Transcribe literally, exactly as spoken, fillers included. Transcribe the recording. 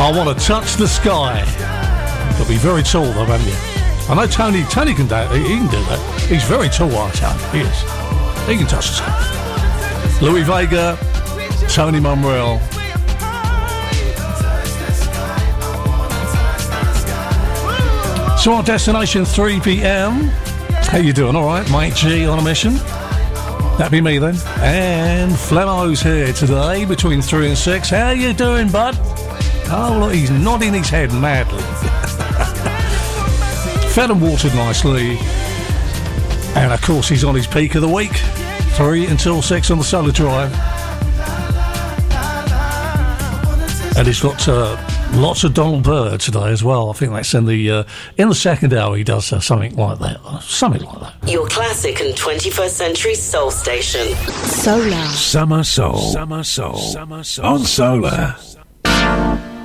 I want to touch the sky. You'll be very tall though, haven't you? I know Tony, Tony can do it. He can do that. He's very tall, our Tony. He is. He can touch the sky. Louis Vega, Tony Monreal. So our destination, three p.m. How you doing? All right, Mike G on a mission. That'd be me then. And Flemo's here today between three and six. How you doing, bud? Oh, look, he's nodding his head madly. Fed and watered nicely. And, of course, he's on his peak of the week. Three until six on the Solar Drive. And he's got uh, lots of Donald Byrd today as well. I think that's in the uh, in the second hour he does uh, something like that. Something like that. Your classic and twenty-first century soul station. Solar. Summer Soul. Summer Soul. Summer Soul. On Solar.